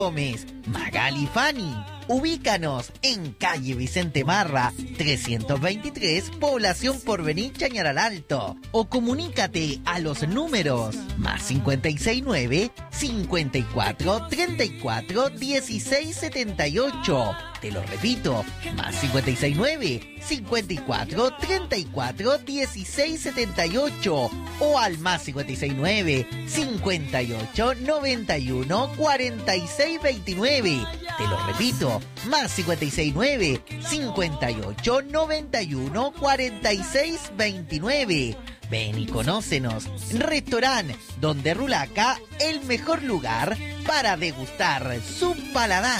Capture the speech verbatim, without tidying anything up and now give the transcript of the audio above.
Gómez, Magali Fanny. Ubícanos en calle Vicente Marra, trescientos veintitrés, Población Porvenir, Chañaral Alto. O comunícate a los números más cincuenta y seis nueve, cincuenta y cuatro, treinta y cuatro, dieciséis setenta y ocho. Te lo repito, más cincuenta y seis nueve, cincuenta y cuatro, treinta y cuatro, dieciséis setenta y ocho. O al más cincuenta y seis nueve, cincuenta y ocho, noventa y uno, cuarenta y seis veintinueve. Te lo repito, más cincuenta y seis nueve, cincuenta y ocho, noventa y uno, cuarenta y seis veintinueve. Ven y conócenos. Restaurant Donde Rulaca, el mejor lugar para degustar su paladar.